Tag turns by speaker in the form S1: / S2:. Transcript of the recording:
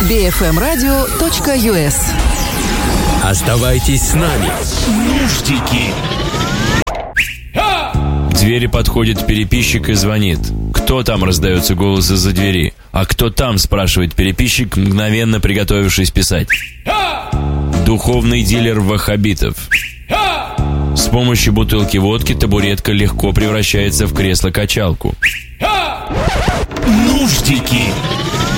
S1: bfmradio.us.
S2: Оставайтесь с нами. Нуждики.
S3: К двери подходит переписчик и звонит. «Кто там?» — раздается голос из-за двери. «А кто там?» — спрашивает переписчик, мгновенно приготовившись писать. Духовный дилер ваххабитов. С помощью бутылки водки табуретка легко превращается в кресло-качалку.
S2: Нуждики.